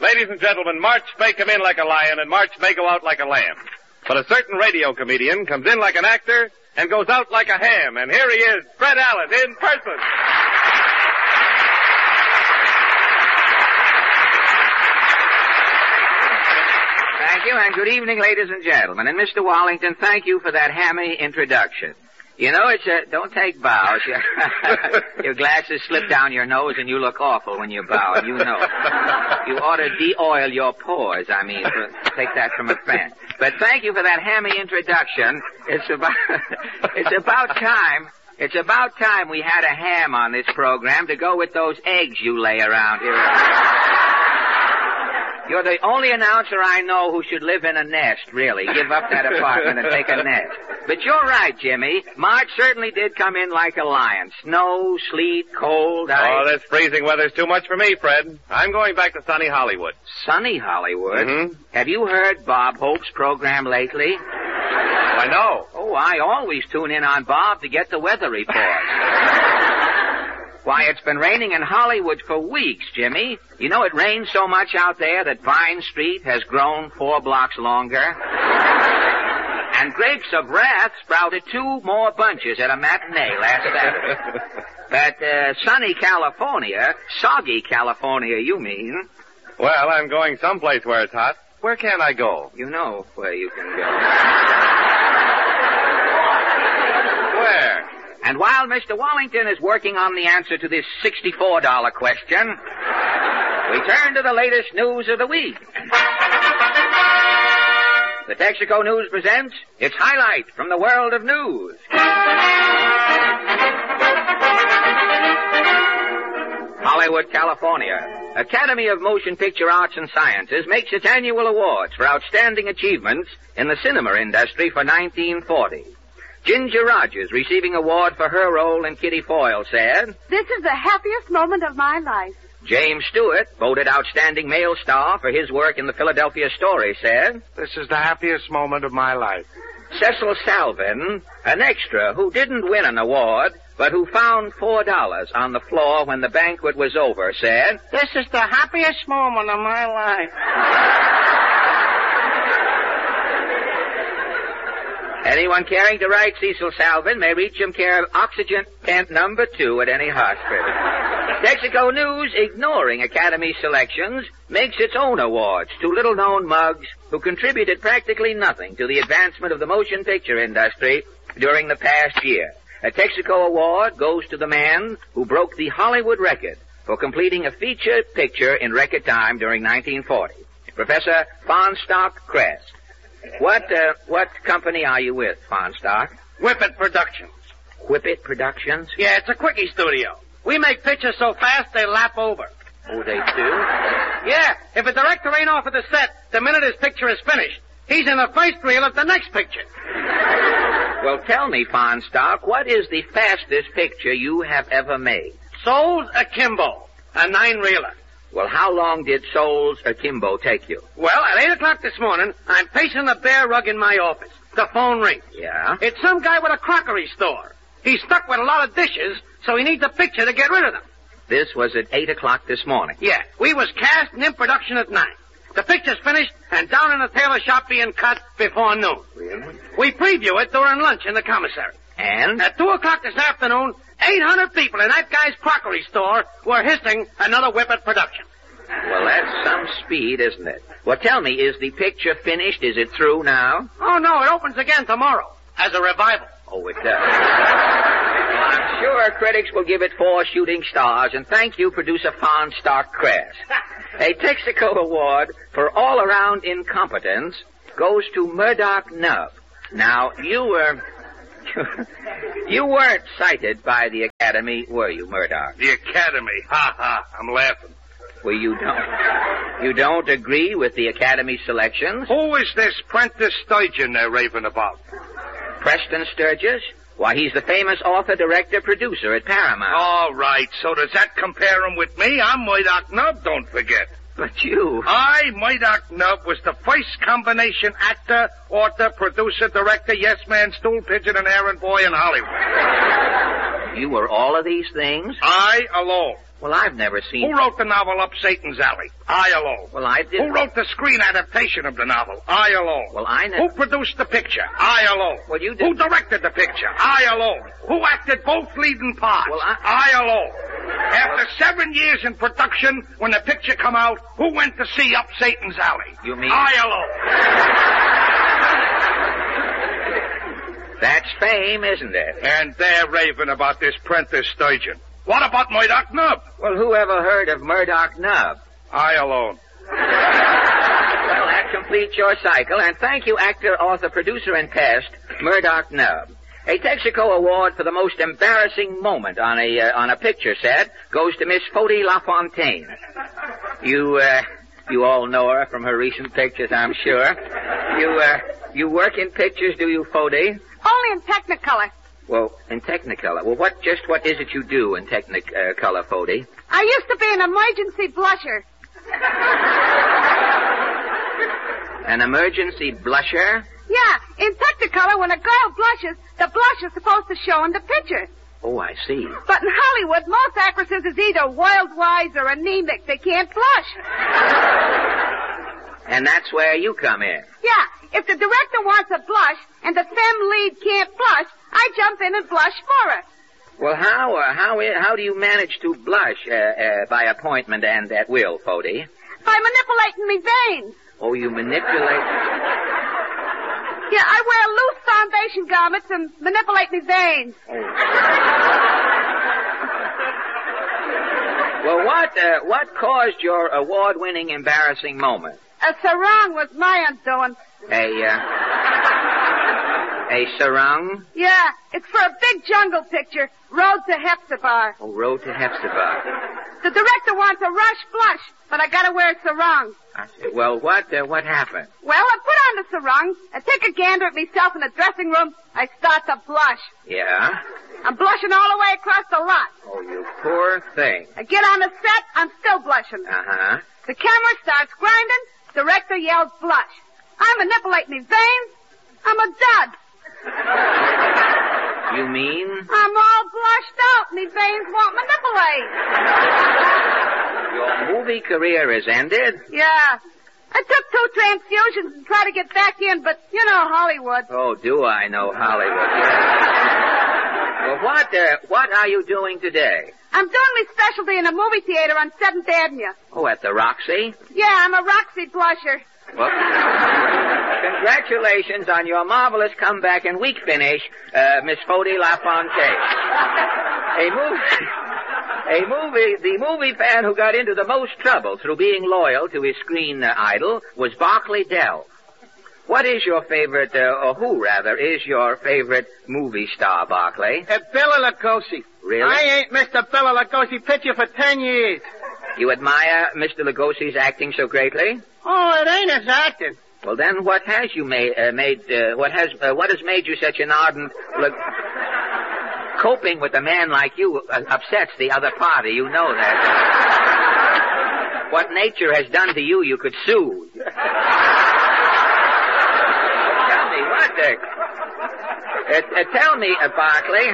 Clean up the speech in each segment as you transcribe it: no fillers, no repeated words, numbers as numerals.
Ladies and gentlemen, March may come in like a lion and March may go out like a lamb. But a certain radio comedian comes in like an actor and goes out like a ham. And here he is, Fred Allen, in person. Thank you, and good evening, ladies and gentlemen. And Mr. Wallington, thank you for that hammy introduction. You know, don't take bows. Your glasses slip down your nose and you look awful when you bow, and you know. You ought to de-oil your pores, take that from a friend. But thank you for that hammy introduction. It's about time we had a ham on this program to go with those eggs you lay around here. You're the only announcer I know who should live in a nest, really. Give up that apartment and take a nest. But you're right, Jimmy. March certainly did come in like a lion. Snow, sleet, cold, ice. Oh, this freezing weather's too much for me, Fred. I'm going back to sunny Hollywood. Sunny Hollywood? Mm-hmm. Have you heard Bob Hope's program lately? I know. Oh, I always tune in on Bob to get the weather report. Why, it's been raining in Hollywood for weeks, Jimmy. You know, it rains so much out there that Vine Street has grown 4 blocks longer. And Grapes of Wrath sprouted 2 more bunches at a matinee last Saturday. But sunny California, soggy California, you mean? Well, I'm going someplace where it's hot. Where can I go? You know where you can go. Where? And while Mr. Wallington is working on the answer to this $64 question, we turn to the latest news of the week. The Texaco News presents its highlight from the world of news. Hollywood, California. Academy of Motion Picture Arts and Sciences makes its annual awards for outstanding achievements in the cinema industry for 1940. Ginger Rogers, receiving award for her role in Kitty Foyle, said, "This is the happiest moment of my life." James Stewart, voted outstanding male star for his work in the Philadelphia Story, said, "This is the happiest moment of my life." Cecil Salvin, an extra who didn't win an award, but who found $4 on the floor when the banquet was over, said, "This is the happiest moment of my life." Anyone caring to write Cecil Salvin may reach him care of Oxygen Tent Number 2 at any hospital. Texaco News, ignoring Academy selections, makes its own awards to little-known mugs who contributed practically nothing to the advancement of the motion picture industry during the past year. A Texaco award goes to the man who broke the Hollywood record for completing a feature picture in record time during 1940. Professor Fahnestock Crest. What company are you with, Fahnestock? Whippet Productions. Whippet Productions? Yeah, it's a quickie studio. We make pictures so fast they lap over. Oh, they do? Yeah, if a director ain't off at the set the minute his picture is finished, he's in the first reel of the next picture. Well, tell me, Fahnestock, what is the fastest picture you have ever made? Souls Akimbo, a 9-reeler. Well, how long did Souls Akimbo take you? Well, at 8 o'clock this morning, I'm pacing the bare rug in my office. The phone rings. Yeah? It's some guy with a crockery store. He's stuck with a lot of dishes, so he needs a picture to get rid of them. This was at 8 o'clock this morning. Yeah, we was cast and in production at 9. The picture's finished and down in the tailor shop being cut before noon. Really? We preview it during lunch in the commissary. And? At 2 o'clock this afternoon, 800 people in that guy's crockery store were hissing another Whippet production. Well, that's some speed, isn't it? Well, tell me, is the picture finished? Is it through now? Oh, no, it opens again tomorrow as a revival. Oh, it does. Well, I'm sure critics will give it 4 shooting stars, and thank you, producer Fahnestock Crest. A Texaco award for all-around incompetence goes to Murdoch Nub. Now, you weren't cited by the Academy, were you, Murdoch? The Academy? Ha ha, I'm laughing. Well, you don't agree with the Academy selections? Who is this Prentice Sturgeon they're raving about? Preston Sturgis? Why, he's the famous author, director, producer at Paramount. All right, so does that compare him with me? I'm Murdoch Nub, don't forget. But you... Murdoch Nub, was the first combination actor, author, producer, director, yes man, stool pigeon, and errand boy in Hollywood. You were all of these things? I alone. Well, I've never seen... Who wrote the novel Up Satan's Alley? I alone. Well, I didn't... Who wrote the screen adaptation of the novel? I alone. Well, I never... Who produced the picture? I alone. Well, you did... Who directed the picture? I alone. Who acted both leading parts? Well, I alone. After 7 years in production, when the picture come out, who went to see Up Satan's Alley? You mean... I alone. That's fame, isn't it? And they're raving about this Prentice Sturgeon. What about Murdoch Nub? Well, who ever heard of Murdoch Nub? I alone. Well, that completes your cycle, and thank you, actor, author, producer, and cast, Murdoch Nub. A Texaco Award for the most embarrassing moment on a picture set goes to Miss Fody LaFontaine. You all know her from her recent pictures, I'm sure. You work in pictures, do you, Fody? Only in Technicolor. Well, in Technicolor. Well, what is it you do in Technicolor, Fody? I used to be an emergency blusher. An emergency blusher? Yeah, in Technicolor, when a girl blushes, the blush is supposed to show in the picture. Oh, I see. But in Hollywood, most actresses is either world-wise or anemic. They can't blush. And that's where you come in. Yeah, if the director wants a blush and the femme lead can't blush, I jump in and blush for her. Well, how do you manage to blush by appointment and at will, Fody? By manipulating me veins. Oh, you manipulate... Yeah, I wear loose foundation garments and manipulate me veins. Oh. Well, what caused your award-winning embarrassing moment? A sarong was my undoing. A sarong? Yeah, it's for a big jungle picture, Road to Hepzibah. Oh, Road to Hepzibah. The director wants a rush blush, but I gotta wear a sarong. I see. Well, what happened? Well, I put on the sarong, I take a gander at myself in the dressing room, I start to blush. Yeah? I'm blushing all the way across the lot. Oh, you poor thing. I get on the set, I'm still blushing. Uh-huh. The camera starts grinding, director yells blush. I manipulate me veins, I'm a dud. You mean? I'm all blushed out, me veins won't manipulate. Your movie career is ended? Yeah. I took 2 transfusions and tried to get back in, but you know Hollywood. Oh, do I know Hollywood? Well, what are you doing today? I'm doing my specialty in a movie theater on 7th Avenue. Oh, at the Roxy? Yeah, I'm a Roxy blusher. Well, congratulations on your marvelous comeback and week finish, Miss Fody LaFontaine. The movie fan who got into the most trouble through being loyal to his screen idol was Barclay Dell. What is your favorite, or who rather, is your favorite movie star, Barclay? Bela Lugosi. Really? I ain't Mr. Bela Lugosi picture for 10 years. You admire Mr. Lugosi's acting so greatly? Oh, it ain't his acting. Well, then, what has made you such an ardent? Coping with a man like you upsets the other party. You know that. What nature has done to you, you could sue. Tell me what, tell me, Barclay.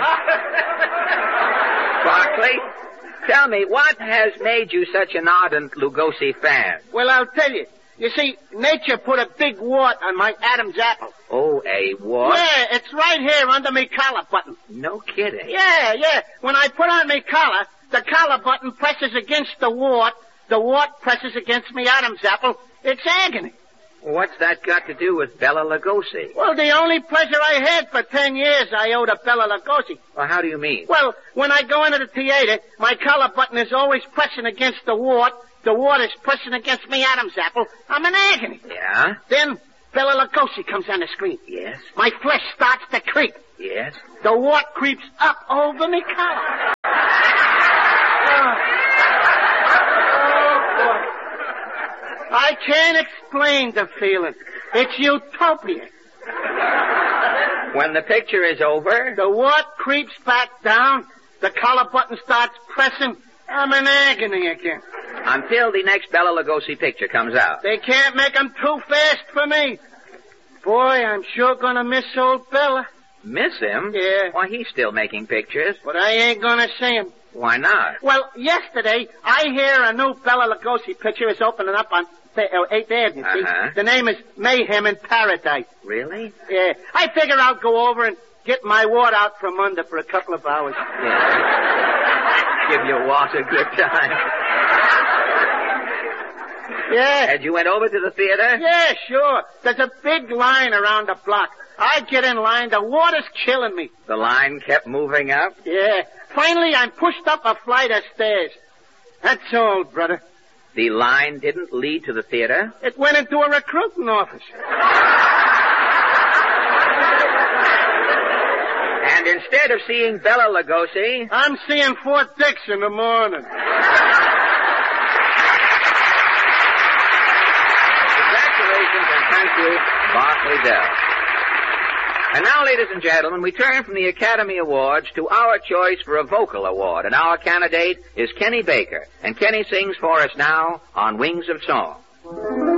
Barclay, tell me what has made you such an ardent Lugosi fan? Well, I'll tell you. You see, nature put a big wart on my Adam's apple. Oh, a wart? Yeah, it's right here under me collar button. No kidding. Yeah. When I put on me collar, the collar button presses against the wart presses against me Adam's apple. It's agony. What's that got to do with Bela Lugosi? Well, the only pleasure I had for 10 years I owed to Bela Lugosi. Well, how do you mean? Well, when I go into the theater, my collar button is always pressing against the wart. The wart is pressing against me Adam's apple. I'm in agony. Yeah? Then Bela Lugosi comes on the screen. Yes? My flesh starts to creep. Yes? The wart creeps up over me collar. I can't explain the feeling. It's utopia. When the picture is over? The wart creeps back down. The collar button starts pressing. I'm in agony again. Until the next Bela Lugosi picture comes out. They can't make 'em too fast for me. Boy, I'm sure gonna miss old Bela. Miss him? Yeah. Why, he's still making pictures. But I ain't gonna see him. Why not? Well, yesterday, I hear a new Bela Lugosi picture is opening up on 8th Avenue. See? Uh-huh. The name is Mayhem in Paradise. Really? Yeah. I figure I'll go over and get my wart out from under for a couple of hours. Yeah. Give your wart a good time. Yeah. And you went over to the theater? Yeah, sure. There's a big line around the block. I get in line. The water's killing me. The line kept moving up? Yeah. Finally, I'm pushed up a flight of stairs. That's all, brother. The line didn't lead to the theater? It went into a recruiting office. And instead of seeing Bela Lugosi... I'm seeing Fort Dix in the morning. Congratulations and thank you, Barclay Dell. And now, ladies and gentlemen, we turn from the Academy Awards to our choice for a vocal award. And our candidate is Kenny Baker. And Kenny sings for us now on Wings of Song.